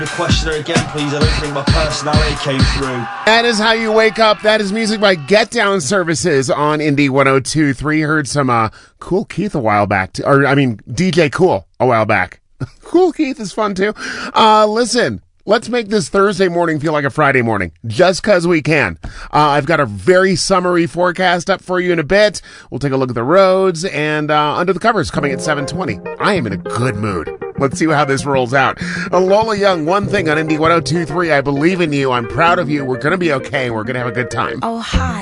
The questioner again, please. I don't think my personality came through. That is how you wake up. That is music by Get Down Services on Indie 102.3. Heard some Cool Keith a while back. DJ Cool a while back. Cool Keith is fun too. Listen. Let's make this Thursday morning feel like a Friday morning, just because we can. I've got a very summery forecast up for you in a bit. We'll take a look at the roads and Under the Covers coming at 7:20. I am in a good mood. Let's see how this rolls out. Lola Young, One Thing on Indie 102.3. I believe in you. I'm proud of you. We're going to be okay. We're going to have a good time. Oh, hi.